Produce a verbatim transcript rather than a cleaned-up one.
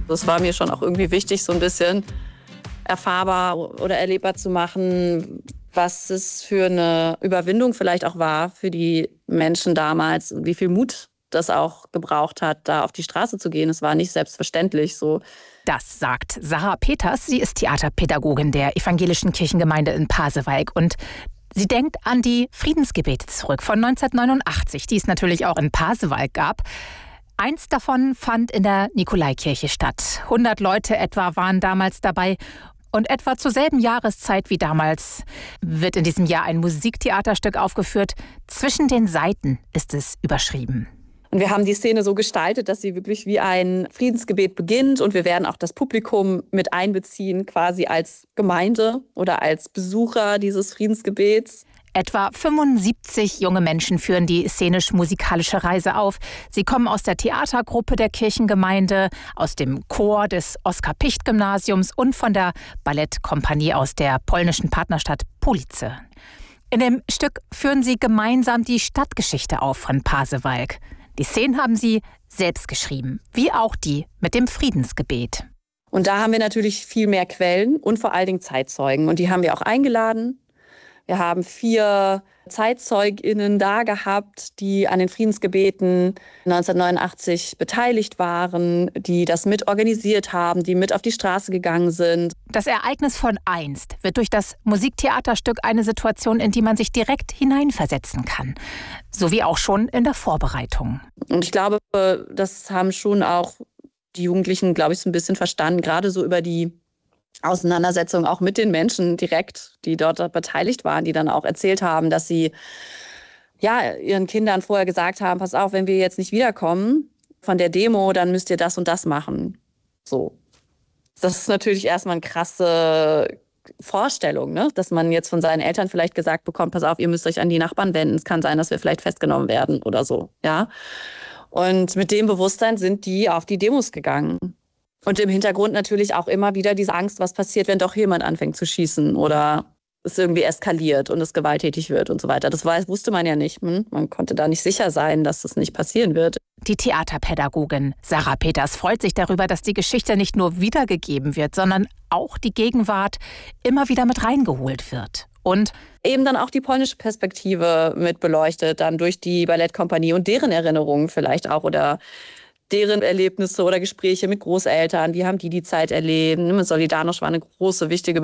Das war mir schon auch irgendwie wichtig, so ein bisschen erfahrbar oder erlebbar zu machen, was es für eine Überwindung vielleicht auch war für die Menschen damals und wie viel Mut das auch gebraucht hat, da auf die Straße zu gehen. Es war nicht selbstverständlich so. Das sagt Sarah Peters. Sie ist Theaterpädagogin der evangelischen Kirchengemeinde in Pasewalk und sie denkt an die Friedensgebete zurück von neunzehnhundertneunundachtzig, die es natürlich auch in Pasewalk gab. Eins davon fand in der Nikolaikirche statt. hundert Leute etwa waren damals dabei. Und etwa zur selben Jahreszeit wie damals wird in diesem Jahr ein Musiktheaterstück aufgeführt. Zwischen den Seiten ist es überschrieben. Und wir haben die Szene so gestaltet, dass sie wirklich wie ein Friedensgebet beginnt. Und wir werden auch das Publikum mit einbeziehen, quasi als Gemeinde oder als Besucher dieses Friedensgebets. Etwa fünfundsiebzig junge Menschen führen die szenisch-musikalische Reise auf. Sie kommen aus der Theatergruppe der Kirchengemeinde, aus dem Chor des Oskar-Picht-Gymnasiums und von der Ballettkompanie aus der polnischen Partnerstadt Police. In dem Stück führen sie gemeinsam die Stadtgeschichte auf von Pasewalk. Die Szenen haben sie selbst geschrieben, wie auch die mit dem Friedensgebet. Und da haben wir natürlich viel mehr Quellen und vor allen Dingen Zeitzeugen. Und die haben wir auch eingeladen. Wir haben vier ZeitzeugInnen da gehabt, die an den Friedensgebeten neunzehnhundertneunundachtzig beteiligt waren, die das mit organisiert haben, die mit auf die Straße gegangen sind. Das Ereignis von einst wird durch das Musiktheaterstück eine Situation, in die man sich direkt hineinversetzen kann. So wie auch schon in der Vorbereitung. Und ich glaube, das haben schon auch die Jugendlichen, glaube ich, so ein bisschen verstanden, gerade so über die Auseinandersetzung auch mit den Menschen direkt, die dort beteiligt waren, die dann auch erzählt haben, dass sie ja, ihren Kindern vorher gesagt haben, pass auf, wenn wir jetzt nicht wiederkommen von der Demo, dann müsst ihr das und das machen. So. Das ist natürlich erstmal eine krasse Vorstellung, ne? Dass man jetzt von seinen Eltern vielleicht gesagt bekommt, pass auf, ihr müsst euch an die Nachbarn wenden. Es kann sein, dass wir vielleicht festgenommen werden oder so. Ja? Und mit dem Bewusstsein sind die auf die Demos gegangen. Und im Hintergrund natürlich auch immer wieder diese Angst, was passiert, wenn doch jemand anfängt zu schießen oder es irgendwie eskaliert und es gewalttätig wird und so weiter. Das weiß, wusste man ja nicht. Hm? Man konnte da nicht sicher sein, dass das nicht passieren wird. Die Theaterpädagogin Sarah Peters freut sich darüber, dass die Geschichte nicht nur wiedergegeben wird, sondern auch die Gegenwart immer wieder mit reingeholt wird. Und eben dann auch die polnische Perspektive mit beleuchtet, dann durch die Ballettkompanie und deren Erinnerungen vielleicht auch oder deren Erlebnisse oder Gespräche mit Großeltern. Wie haben die die Zeit erlebt? Solidarność war eine große, wichtige